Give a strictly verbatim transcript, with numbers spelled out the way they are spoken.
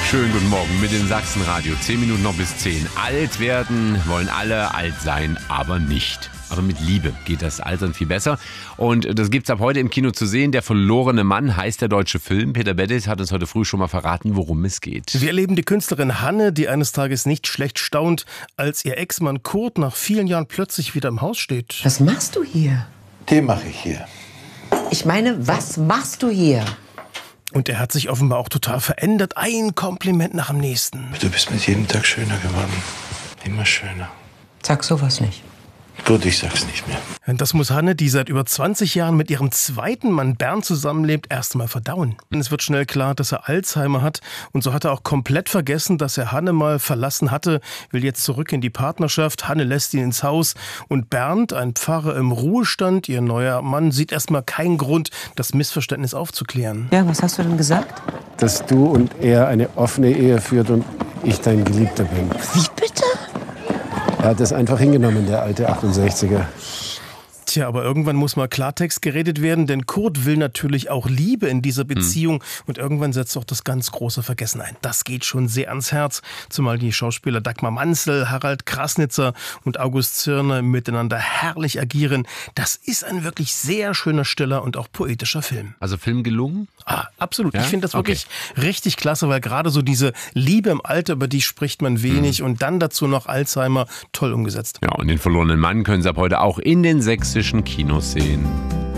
Schönen guten Morgen mit dem Sachsenradio. Zehn Minuten noch bis zehn. Alt werden wollen alle, alt sein aber nicht. Aber mit Liebe geht das Altern viel besser. Und das gibt's ab heute im Kino zu sehen. Der verlorene Mann heißt der deutsche Film. Peter Bettis hat uns heute früh schon mal verraten, worum es geht. Wir erleben die Künstlerin Hanne, die eines Tages nicht schlecht staunt, als ihr Ex-Mann Kurt nach vielen Jahren plötzlich wieder im Haus steht. Was machst du hier? Den mache ich hier. Ich meine, was machst du hier? Und er hat sich offenbar auch total verändert. Ein Kompliment nach dem nächsten. Du bist mit jedem Tag schöner geworden. Immer schöner. Sag sowas nicht. Gut, ich sag's nicht mehr. Und das muss Hanne, die seit über zwanzig Jahren mit ihrem zweiten Mann Bernd zusammenlebt, erst einmal verdauen. Und es wird schnell klar, dass er Alzheimer hat. Und so hat er auch komplett vergessen, dass er Hanne mal verlassen hatte, will jetzt zurück in die Partnerschaft. Hanne lässt ihn ins Haus. Und Bernd, ein Pfarrer im Ruhestand, ihr neuer Mann, sieht erstmal keinen Grund, das Missverständnis aufzuklären. Ja, was hast du denn gesagt? Dass du und er eine offene Ehe führt und ich dein Geliebter bin. Wie bitte? Er hat das einfach hingenommen, der alte achtundsechziger. Tja, aber irgendwann muss mal Klartext geredet werden, denn Kurt will natürlich auch Liebe in dieser Beziehung. Hm. Und irgendwann setzt auch das ganz große Vergessen ein. Das geht schon sehr ans Herz, zumal die Schauspieler Dagmar Manzel, Harald Krasnitzer und August Zirner miteinander herrlich agieren. Das ist ein wirklich sehr schöner, stiller und auch poetischer Film. Also Film gelungen? Ah, absolut. Ja? Ich finde das wirklich Okay. richtig klasse, weil gerade so diese Liebe im Alter, über die spricht man wenig. Hm. Und dann dazu noch Alzheimer, toll umgesetzt. Ja, und den verlorenen Mann können Sie ab heute auch in den sächsischen Kinos sehen.